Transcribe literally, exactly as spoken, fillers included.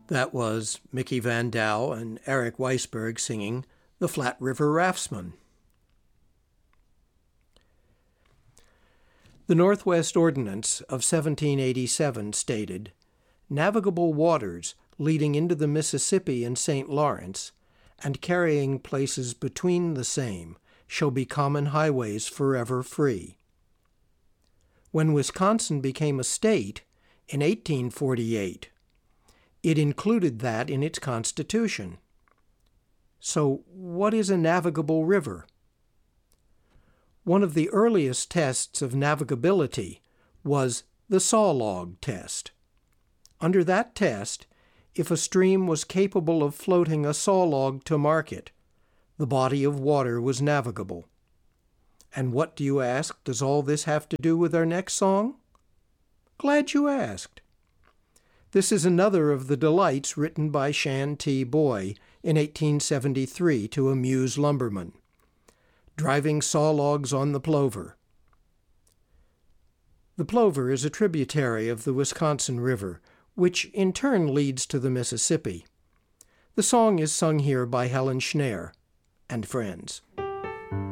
That was Mickey Van Dow and Eric Weisberg singing The Flat River Raftsman. The Northwest Ordinance of seventeen eighty-seven stated, "Navigable waters leading into the Mississippi and Saint Lawrence, and carrying places between the same, shall be common highways forever free." When Wisconsin became a state in eighteen forty-eight, it included that in its constitution. So, what is a navigable river? One of the earliest tests of navigability was the saw log test. Under that test, if a stream was capable of floating a saw log to market, the body of water was navigable. And what, do you ask, does all this have to do with our next song? Glad you asked. This is another of the delights written by Shan T. Boy in eighteen seventy-three to amuse lumbermen. Driving saw logs on the Plover. The Plover is a tributary of the Wisconsin River, which in turn leads to the Mississippi. The song is sung here by Helen Schneer and friends.